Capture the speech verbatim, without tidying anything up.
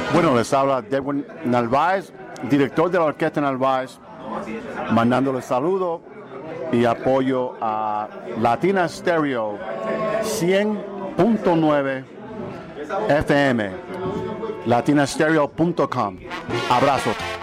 Bueno, les habla Edwin Narváez, director de la Orquesta Narváez, mandándole saludos y apoyo a Latina Stereo cien punto nueve F M, latinastereo punto com. Abrazo.